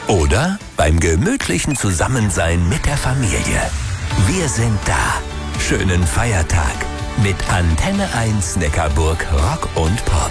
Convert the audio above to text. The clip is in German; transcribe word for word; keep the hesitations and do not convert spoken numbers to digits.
Oder beim gemütlichen Zusammensein mit der Familie. Wir sind da. Schönen Feiertag mit Antenne eins Neckarburg Rock und Pop.